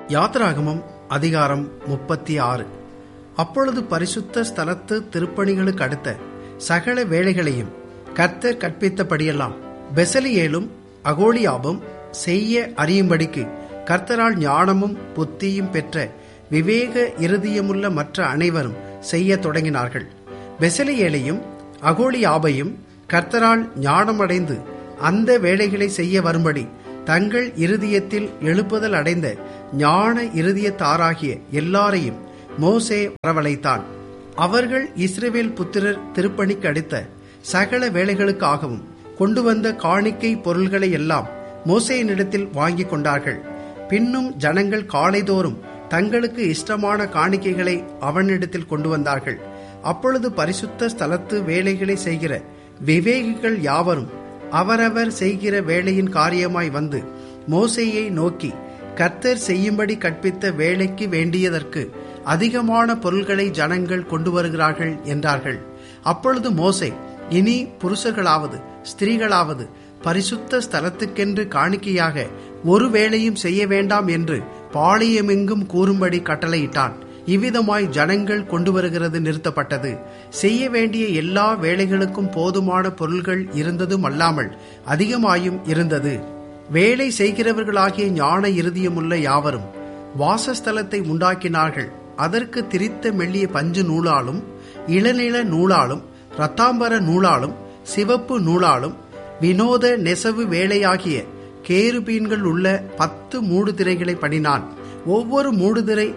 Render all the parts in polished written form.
யாத்ராகமம் அதிகாரம் 36. அப்பொழுது பரிசுத்த ஸ்தலத்து திருப்பணிகளுக்கு அடுத்த சகல வேலைகளையும் கர்த்தர் கற்பித்தபடியெல்லாம் பெசலியேலும் அகோலியாபும் செய்ய அறியும்படிக்கு கர்த்தரால் ஞானமும் புத்தியும் பெற்ற விவேக இருதயமுள்ள மற்ற அனைவரும் செய்ய தொடங்கினார்கள். பெசலியேலையும் அகோலியாபையும் கர்த்தரால் ஞானமடைந்து அந்த வேலைகளை செய்ய வரும்படி தங்கள் இருதயத்தில் எழுப்புதல் அடைந்த ஞான இருதயத்தாராகிய எல்லாரையும் மோசே வரவழைத்தான். அவர்கள் இஸ்ரவேல் புத்திரர் திருப்பணிக்கு அடுத்த சகல வேலைகளுக்காகவும் கொண்டு வந்த காணிக்கை பொருள்களை எல்லாம் மோசேயினிடத்தில் வாங்கி கொண்டார்கள். பின்னும் ஜனங்கள் காலைதோறும் தங்களுக்கு இஷ்டமான காணிக்கைகளை அவனிடத்தில் கொண்டு வந்தார்கள். அப்பொழுது பரிசுத்த ஸ்தலத்து வேலைகளை செய்கிற விவேகிகள் யாவரும் அவரவர் செய்கிற வேலையின் காரியமாய் வந்து மோசேயை நோக்கி, கர்த்தர் செய்யும்படி கற்பித்த வேலைக்கு வேண்டியதற்கு அதிகமான பொருள்களை ஜனங்கள் கொண்டு வருகிறார்கள் என்றார்கள். அப்பொழுது மோசே, இனி புருஷர்களாவது ஸ்திரீகளாவது பரிசுத்த ஸ்தலத்துக்கென்று காணிக்கையாக ஒரு வேலையும் செய்ய வேண்டாம் என்று பாளையமெங்கும் கூறும்படி கட்டளையிட்டான். இவ்விதமாய் ஜனங்கள் கொண்டு வருகிறது நிறுத்தப்பட்டது. செய்ய வேண்டிய எல்லா வேலைகளுக்கும் போதுமான பொருள்கள் இருந்ததும் அல்லாமல் அதிகமாயும் இருந்தது. வேலை செய்கிறவர்களாகிய ஞான இருதயமுள்ள யாவரும் வாசஸ்தலத்தை உண்டாக்கினார்கள். அதற்கு திரித்த மெல்லிய பஞ்சு நூலாலும் இளநில நூலாலும் இரத்தாம்பர நூலாலும் சிவப்பு நூலாலும் வினோத நெசவு வேலையாகிய கேருபீன்கள் உள்ள 10 மூடுதிரைகளை பண்ணினான். ஒவ்வொரு மூடுதிரை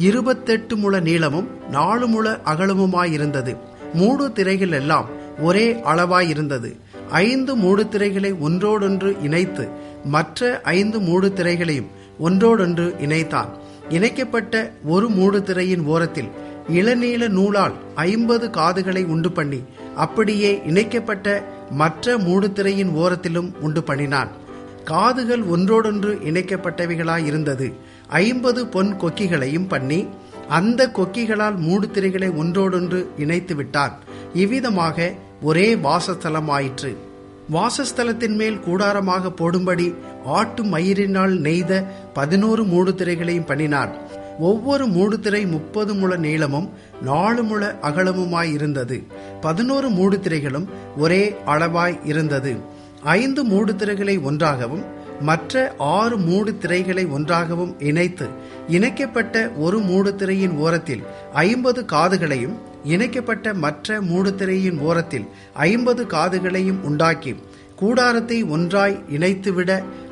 28 முழ நீளமும் 4 முழ அகலமுமாயிருந்தது. மூடு திரைகள் எல்லாம் ஒரே அளவாயிருந்தது. 5 மூடு திரைகளை ஒன்றோடொன்று இணைத்து மற்ற 5 மூடு திரைகளையும் ஒன்றோடொன்று இணைத்தான். இணைக்கப்பட்ட ஒரு மூடு திரையின் ஓரத்தில் இளநீல நூலால் 50 காதுகளை உண்டு பண்ணி அப்படியே இணைக்கப்பட்ட மற்ற மூடு திரையின் ஓரத்திலும் உண்டு பண்ணினான். காதுகள் ஒன்றோடொன்று இணைக்கப்பட்டவைகளாயிருந்தது. 50 பொன் கொக்கிகளையும் பண்ணி அந்த கொக்கிகளால் மூடு திரைகளை ஒன்றோடொன்று இணைத்து விட்டான். இவ்விதமாக ஒரே வாசஸ்தலமாயிற்று. வாசஸ்தலத்தின் மேல் கூடாரமாக போடும்படி ஆட்டு மயிரினால் நெய்த 11 மூடு திரைகளையும் பண்ணினான். ஒவ்வொரு மூடுதிரை 30 முழ நீளமும் 4 முழ அகலமுமாயிருந்தது. 11 மூடு திரைகளும் ஒரே அளவாய் இருந்தது. 5 மூடு திரைகளை ஒன்றாகவும் மற்ற 6 மூடு திரைகளை ஒன்றாகவும் இணைத்து இணைக்கப்பட்ட ஒரு மூடு திரையின் ஓரத்தில் 50 காதுகளையும் இணைக்கப்பட்ட மற்ற மூடு திரையின் ஓரத்தில் 50 காதுகளையும் உண்டாக்கி கூடாரத்தை ஒன்றாய் இணைத்துவிட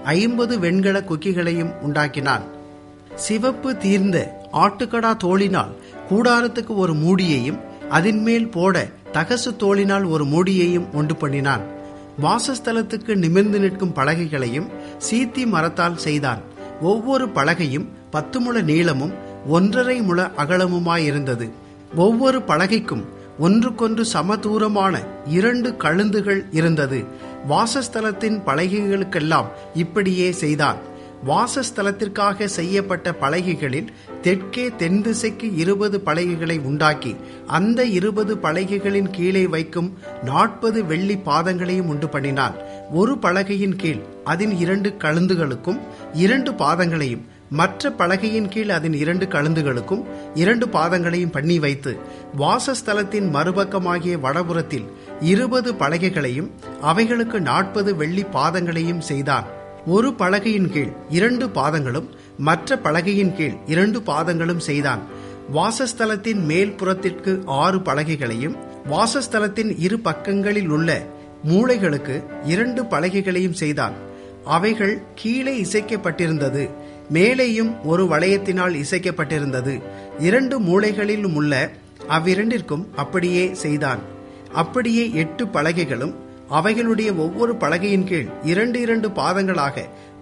50 வெண்கல குக்கிகளையும் உண்டாக்கினான். சிவப்பு தீர்ந்த ஆட்டுக்கடா தோளினால் கூடாரத்துக்கு ஒரு மூடியையும் அதன் மேல் போட தகசு தோளினால் ஒரு மூடியையும் உண்டு பண்ணினான். வாசஸ்தலத்துக்கு நிமிர்ந்து நிற்கும் பலகைகளையும் சீத்தி மரத்தால் செய்தான். ஒவ்வொரு பலகையும் 10 முழ நீளமும் 1.5 முழ அகலமுமாயிருந்தது. ஒவ்வொரு பலகைக்கும் ஒன்றுக்கொன்று சமதூரமான 2 கழுந்துகள் இருந்தது. வாசஸ்தலத்தின் பலகைகளுக்கெல்லாம் இப்படியே செய்தான். வாசஸ்தலத்திற்காக செய்யப்பட்ட பலகைகளில் தெற்கே தென் திசைக்கு 20 பலகைகளை உண்டாக்கி அந்த 20 பலகைகளின் கீழே வைக்கும் 40 வெள்ளி பாதங்களையும் உண்டு பண்ணினான். ஒரு பலகையின் கீழ் அதன் 2 கழுந்துகளுக்கும் 2 பாதங்களையும் மற்ற பலகையின் கீழ் அதன் 2 கழுந்துகளுக்கும் 2 பாதங்களையும் பண்ணி வைத்து வாசஸ்தலத்தின் மறுபக்கமாகிய வடபுறத்தில் 20 பலகைகளையும் அவைகளுக்கு 40 வெள்ளி பாதங்களையும் செய்தான். ஒரு பலகையின் கீழ் 2 பாதங்களும் மற்ற பலகையின் கீழ் 2 பாதங்களும் செய்தான். வாசஸ்தலத்தின் மேல் புறத்திற்கு 6 பலகைகளையும் வாசஸ்தலத்தின் இரு பக்கங்களில் உள்ள மூலைகளுக்கு 2 பலகைகளையும் செய்தான். அவைகள் கீழே இசைக்கப்பட்டிருந்தது, மேலேயும் ஒரு வளையத்தினால் இசைக்கப்பட்டிருந்தது. 2 மூலைகளிலும் உள்ள அவ்விரண்டிற்கும் அப்படியே செய்தான். அப்படியே 8 பலகைகளும் அவைகளுடைய ஒவ்வொரு பலகையின் கீழ் 2 பாதங்களாக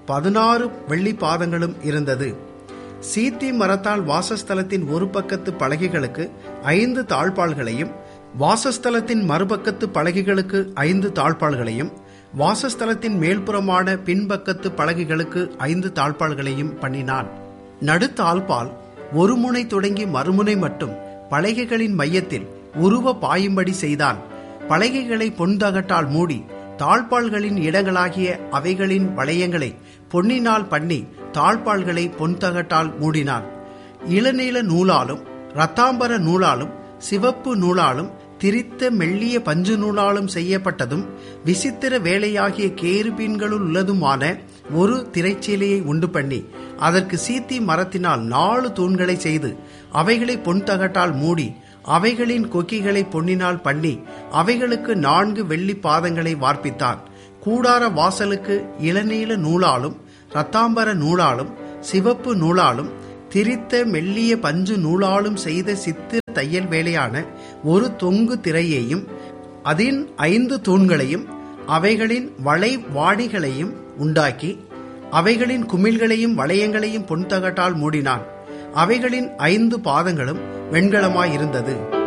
16 வெள்ளி பாதங்களும் இருந்தது. சீத்தி மரத்தால் வாசஸ்தலத்தின் ஒரு பக்கத்து பலகைகளுக்கு 5 தாழ்பாள்களையும் வாசஸ்தலத்தின் மறுபக்கத்து பலகைகளுக்கு 5 தாழ்பாள்களையும் வாசஸ்தலத்தின் மேல்புறமான பின்பக்கத்து பலகைகளுக்கு 5 தாழ்பாள்களையும் பண்ணினான். நடுத்தாழ்பால் ஒரு முனை தொடங்கி மறுமுனை மட்டும் பலகைகளின் மையத்தில் உருவ பாயும்படி செய்தான். பலகைகளை பொன்தகட்டால் மூடி தாழ்பாள்களின் இடங்களாகிய அவைகளின் வளையங்களை பொன்னினால் பண்ணி தாழ்பாள்களை பொன்தகட்டால் மூடினான். இளநீல நூலாலும் இரத்தாம்பர நூலாலும் சிவப்பு நூலாலும் திரித்த மெல்லிய பஞ்சு நூலாலும் செய்யப்பட்டதும் விசித்திர வேலையாகிய கேருபீன்களுள் உள்ளதுமான ஒரு திரைச்சீலையை உண்டு பண்ணி அதற்கு சீத்தி மரத்தினால் 4 தூண்களை செய்து அவைகளை பொன்தகட்டால் மூடி அவைகளின் கொக்கிகளை பொன்னினால் பண்ணி அவைகளுக்கு 4 வெள்ளி பாதங்களை வார்ப்பித்தான். கூடார வாசலுக்கு இளநீல நூலாலும் இரத்தாம்பர நூலாலும் சிவப்பு நூலாலும் திரித்த மெல்லிய பஞ்சு நூலாலும் செய்த சித்திர தையல் வேலையான ஒரு தொங்கு திரையையும் அதன் 5 தூண்களையும் அவைகளின் வளை வாடிகளையும் உண்டாக்கி அவைகளின் குமிழ்களையும் வளையங்களையும் பொன்தகட்டால் மூடினான். அவைகளின் 5 பாதங்களும் வெண்கலமாயிருந்தது.